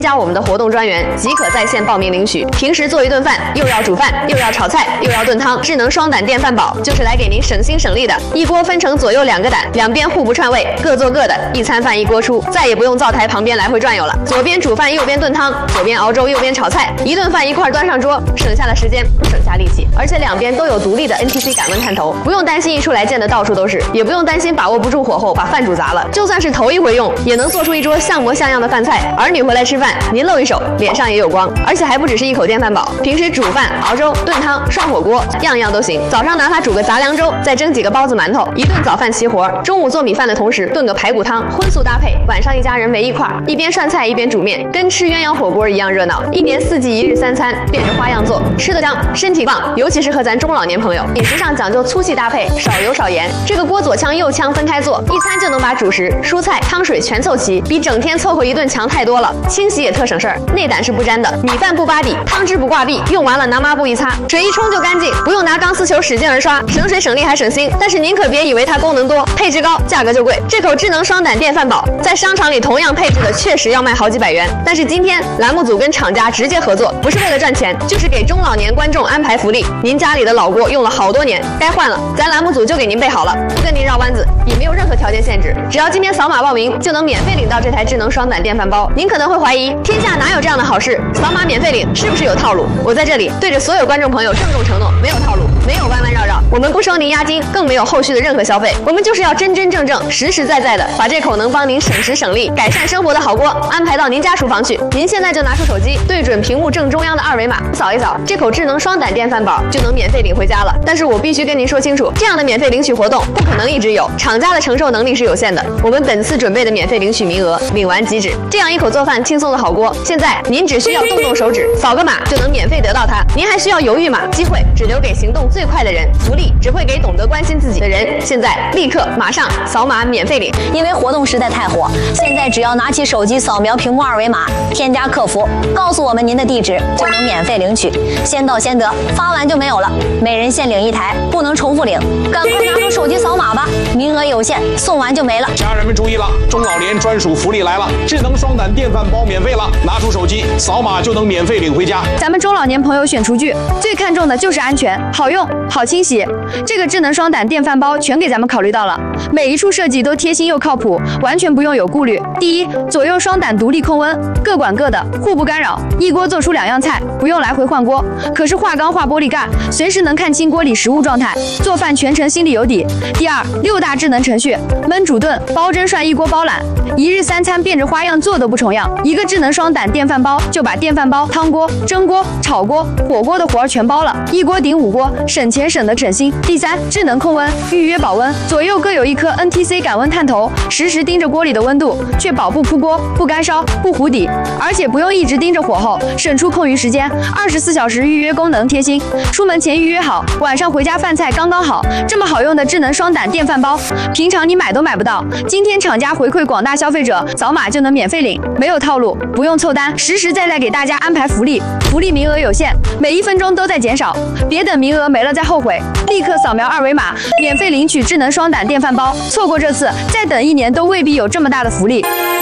加我们的活动专员即可在线报名领取。平时做一顿饭，又要煮饭，又要炒菜，又要炖汤，智能双胆电饭煲就是来给您省心省力的。一锅分成左右2个胆，两边互不串味，各做各的，一餐饭一锅出，再也不用灶台旁边来回转悠了。左边煮饭，右边炖汤，左边熬粥，右边炒菜，一顿饭一块端上桌，省下了时间，省下力气，而且两边都有独立的 NTC 感温探头，不用担心一出来溅得到处都是，也不用担心把握不住火候把饭煮砸了。就算是头一回用，也能做出一桌像模像样的饭菜。儿女回来吃饭，您露一手，脸上也有光。而且还不只是一口电饭煲，平时煮饭、熬粥、炖汤、涮火锅，样样都行。早上拿它煮个杂粮粥，再蒸几个包子馒头，一顿早饭齐活。中午做米饭的同时炖个排骨汤，荤素搭配。晚上一家人围一块，一边涮菜一边煮面，跟吃鸳鸯火锅一样热闹。一年4季1日3餐，变着花样做，吃得香，身体棒，尤其适合咱中老年朋友。饮食上讲究粗细搭配，少油少盐。这个锅左腔右腔分开做，一餐就能把主食、蔬菜、汤水全凑齐，比整天凑合一顿强太多了。清洗也特省事儿，内胆是不粘的，米饭不扒底，汤汁不挂壁，用完了拿抹布一擦，水一冲就干净，不用拿钢丝球使劲儿刷，省水省力还省心。但是您可别以为它功能多，配置高，价格就贵。这口智能双胆电饭煲在商场里同样配置的确实要卖好几百元，但是今天栏目组跟厂家直接合作，不是为了赚钱，就是给中老年观众安排福利。您家里的老锅用了好多年，该换了，咱栏目组就给您备好了，不跟您绕弯子，也没有任何条件限制，只要今天扫码报名就能免费领到这台智能双胆电饭煲。您可能会怀疑，天下哪有这样的好事？扫码免费领是不是有套路？我在这里对着所有观众朋友郑重承诺，没有套路，没有弯弯绕绕，我们不收您押金，更没有后续的任何消费，我们就是要真真正正、实实在在的把这口能帮您省时省力、改善生活的好锅安排到您家厨房去。您现在就拿出手机，对准屏幕正中央的2维码，扫一扫，这口智能双胆电饭煲就能免费领回家了。但是我必须跟您说清楚，这样的免费领取活动不可能一直有，厂家的承受能力是有限的。我们本次准备的免费领取名额，领完即止。这样一口做饭轻松的好锅，现在您只需要动动手指，扫个码就能免费得到它。您还需要犹豫吗？机会只留给行动最快的人，福利只会给懂得关心自己的人。现在立刻马上扫码免费领。 因为活动实在太火，现在只要拿起手机扫描屏幕2维码，添加客服，告诉我们您的地址，就能免费领取，先到先得，发完就没有了，每人限领1台，不能重复领，赶快拿出手机扫码吧，名额有限，送完就没了。 家人们注意了，中老年专属福利来了，智能双胆电饭煲免费了，拿出手机扫码就能免费领回家。 咱们中老年朋友选厨具最看重的就是安全、好用、好清洗，这个智能双胆电饭煲全给咱们考虑到了，每一处设计都贴心又靠谱，完全不用有顾虑。第一，左右双胆独立控温，各管各的，互不干扰，一锅做出2样菜，不用来回换锅。可是化钢化玻璃盖，随时能看清锅里食物状态，做饭全程心里有底。第二，6大智能程序，焖煮炖、煲蒸涮一锅包揽，1日3餐变着花样做都不重样。一个智能双胆电饭煲就把电饭煲、汤锅、蒸锅、炒锅、火锅的活儿全包了，一锅顶5锅，省钱省得省心。第三，智能控温，预约保温，左右各有一颗 NTC 感温探头，实时盯着锅里的温度，确保不扑锅、不干烧、不糊底，而且不用一直盯着火候，省出空余时间。24小时预约功能贴心，出门前预约好，晚上回家饭菜刚刚好。这么好用的智能双胆电饭煲，平常你买都买不到。今天厂家回馈广大消费者，扫码就能免费领，没有套路，不用凑单，实实在在给大家安排福利。福利名额有限，每1分钟都在减少，别等名额没了再后悔，立刻扫描2维码，免费领取智能双胆电饭煲。错过这次，再等1年都未必有这么大的福利。